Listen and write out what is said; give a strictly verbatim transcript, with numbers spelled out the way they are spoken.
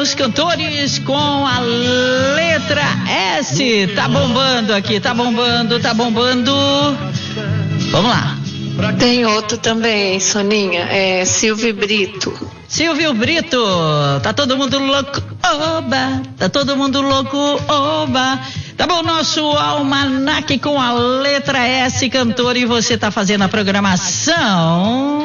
os cantores com a letra S. Tá bombando aqui, tá bombando, tá bombando. Vamos lá. Tem outro também, Soninha, é Silvio Brito. Silvio Brito, tá todo mundo louco, oba, tá todo mundo louco, oba. Tá bom, nosso almanaque com a letra S, cantor, e você tá fazendo a programação